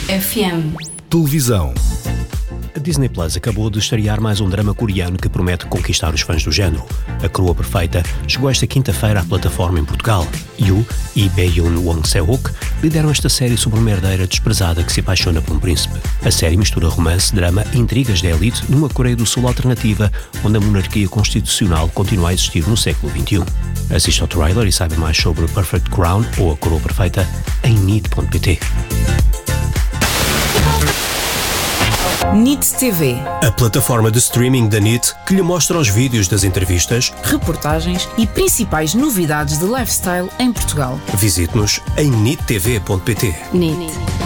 FM. Televisão. A Disney Plus acabou de estrear mais um drama coreano que promete conquistar os fãs do género. A Coroa Perfeita chegou esta quinta-feira à plataforma em Portugal. Yoo e Bae-yoon Wong Se-hook lideram esta série sobre uma herdeira desprezada que se apaixona por um príncipe. A série mistura romance, drama e intrigas da elite numa Coreia do Sul alternativa, onde a monarquia constitucional continua a existir no século XXI. Assista ao trailer e saiba mais sobre Perfect Crown ou a Coroa Perfeita em NIT.pt. NIT TV, A plataforma de streaming da NIT que lhe mostra os vídeos das entrevistas. reportagens e principais novidades de lifestyle em Portugal. Visite-nos em nittv.pt. NIT.